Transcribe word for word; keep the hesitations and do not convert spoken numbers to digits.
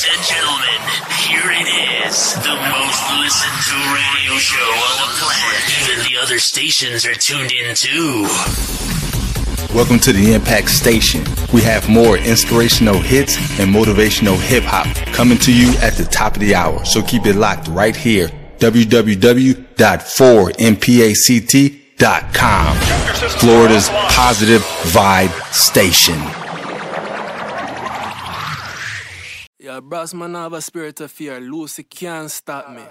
Ladies and gentlemen, here it is. The most listened to radio show on the planet. Even the other stations are tuned in too. Welcome to the Impact Station. We have more inspirational hits and motivational hip hop coming to you at the top of the hour. So keep it locked right here. w w w dot four m pact dot com. Florida's positive vibe station. Yeah, brass man have a spirit of fear. Lucy can't stop me.